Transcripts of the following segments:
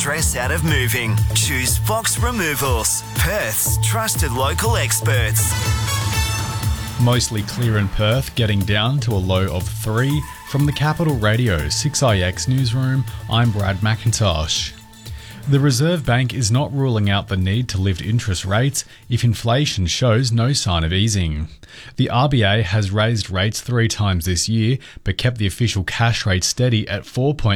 stress out of moving. Choose Fox Removals, Perth's trusted local experts. Mostly clear in Perth, getting down to a low of 3. From the Capital Radio 6IX newsroom, I'm Brad McIntosh. The Reserve Bank is not ruling out the need to lift interest rates if inflation shows no sign of easing. The RBA has raised rates 3 times this year, but kept the official cash rate steady at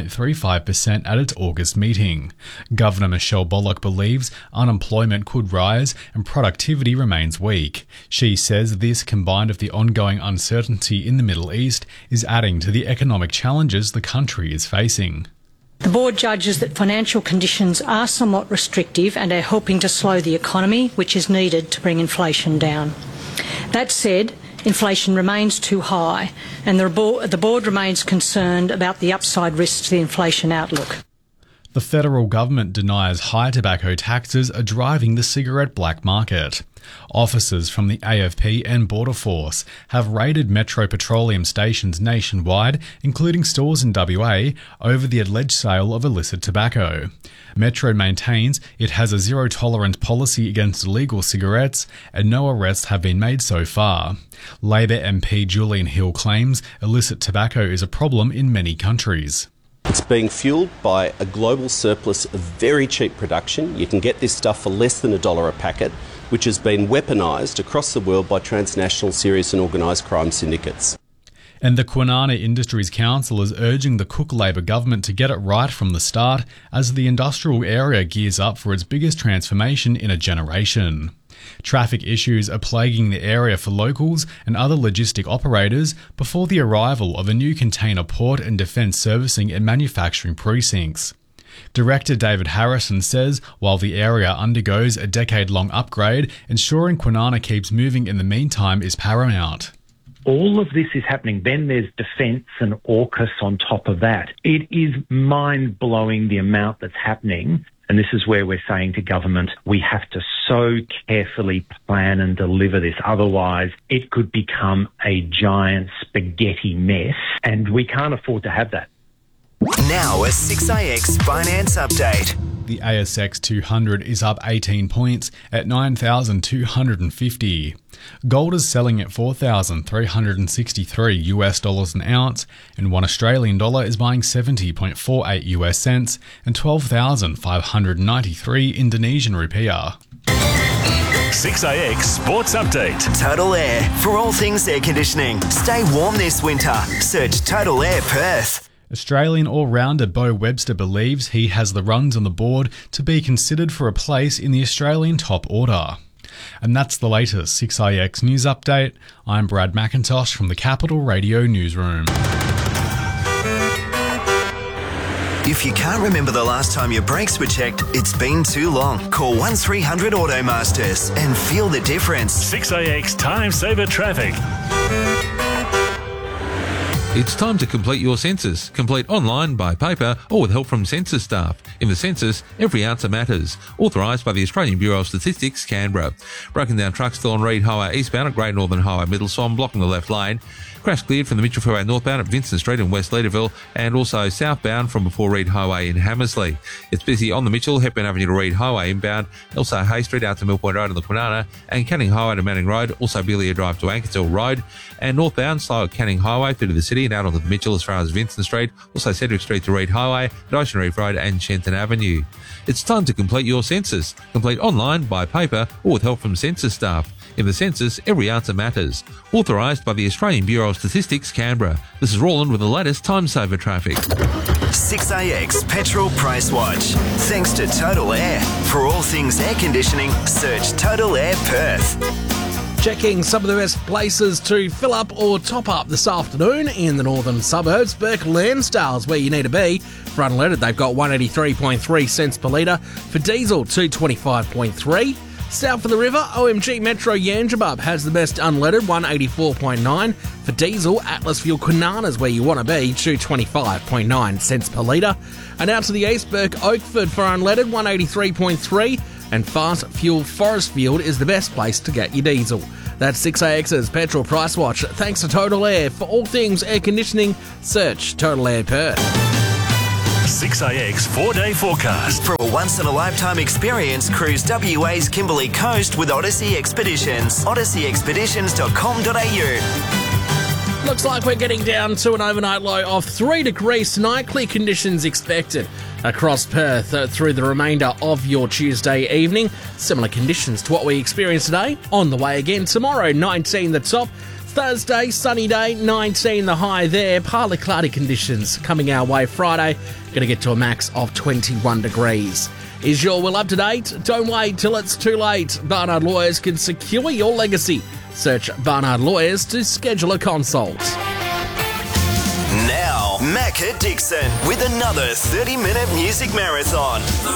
4.35% at its August meeting. Governor Michelle Bullock believes unemployment could rise and productivity remains weak. She says this, combined with the ongoing uncertainty in the Middle East, is adding to the economic challenges the country is facing. The board judges that financial conditions are somewhat restrictive and are helping to slow the economy, which is needed to bring inflation down. That said, inflation remains too high, and the board remains concerned about the upside risks to the inflation outlook. The federal government denies high tobacco taxes are driving the cigarette black market. Officers from the AFP and Border Force have raided Metro Petroleum stations nationwide, including stores in WA, over the alleged sale of illicit tobacco. Metro maintains it has a zero-tolerance policy against illegal cigarettes, and no arrests have been made so far. Labor MP Julian Hill claims illicit tobacco is a problem in many countries. It's being fuelled by a global surplus of very cheap production. You can get this stuff for less than $1 a packet, which has been weaponised across the world by transnational serious and organised crime syndicates. And the Kwinana Industries Council is urging the Cook Labor government to get it right from the start as the industrial area gears up for its biggest transformation in a generation. Traffic issues are plaguing the area for locals and other logistic operators before the arrival of a new container port and defence servicing and manufacturing precincts. Director David Harrison says while the area undergoes a decade-long upgrade, ensuring Kwinana keeps moving in the meantime is paramount. All of this is happening. Then there's defence and AUKUS on top of that. It is mind-blowing the amount that's happening. And this is where we're saying to government, we have to so carefully plan and deliver this. Otherwise, it could become a giant spaghetti mess, and we can't afford to have that. Now a 6IX finance update. The ASX 200 is up 18 points at 9,250. Gold is selling at $4,363 an ounce, and $1 Australian dollar is buying 70.48 US cents and 12,593 Indonesian rupiah. 6IX Sports Update. Total Air, for all things air conditioning. Stay warm this winter. Search Total Air Perth. Australian all-rounder Beau Webster believes he has the runs on the board to be considered for a place in the Australian top order. And that's the latest 6IX News Update. I'm Brad McIntosh from the Capital Radio Newsroom. If you can't remember the last time your brakes were checked, it's been too long. Call 1300 Automasters and feel the difference. 6IX Time Saver Traffic. It's time to complete your census. Complete online, by paper, or with help from census staff. In the census, every answer matters. Authorised by the Australian Bureau of Statistics, Canberra. Broken down trucks still on Reid Highway eastbound at Great Northern Highway Middle Swan, blocking the left lane. Crash cleared from the Mitchell Freeway northbound at Vincent Street in West Leederville, and also southbound from before Reid Highway in Hammersley. It's busy on the Mitchell, Hepburn Avenue to Reid Highway inbound, also Hay Street out to Mill Point Road on the Kwinana, and Canning Highway to Manning Road, also Belia Drive to Ankersville Road, and northbound slow at Canning Highway through to the city and out onto the Mitchell as far as Vincent Street, also Cedric Street to Reid Highway, at Ocean Reef Road and Shenton Avenue. It's time to complete your census. Complete online, by paper, or with help from census staff. In the census, every answer matters. Authorised by the Australian Bureau of Statistics, Canberra. This is Roland with the latest Time Saver Traffic. 6IX Petrol Price Watch. Thanks to Total Air. For all things air conditioning, search Total Air Perth. Checking some of the best places to fill up or top up this afternoon in the northern suburbs. Burke Lansdale's where you need to be. For unleaded, they've got 183.3 cents per litre. For diesel, 225.3. South of the river, OMG Metro Yangebup has the best unleaded, 184.9. For diesel, Atlas Fuel Kwinana's where you want to be, 225.9 cents per litre. And out to the east, Burke Oakford for unleaded, 183.3. And Fast Fuel Forestfield is the best place to get your diesel. That's 6AX's Petrol Price Watch. Thanks to Total Air. For all things air conditioning, search Total Air Perth. 6IX 4-day forecast. For a once-in-a-lifetime experience, cruise WA's Kimberley Coast with Odyssey Expeditions. odysseyexpeditions.com.au. Looks like we're getting down to an overnight low of 3 degrees tonight. Clear conditions expected across Perth through the remainder of your Tuesday evening. Similar conditions to what we experienced today. On the way again tomorrow, 19 the top. Thursday, sunny day, 19 the high there. Partly cloudy conditions coming our way Friday. Going to get to a max of 21 degrees. Is your will up to date? Don't wait till it's too late. Barnard Lawyers can secure your legacy. Search Barnard Lawyers to schedule a consult. Now, Macca Dixon with another 30-minute music marathon.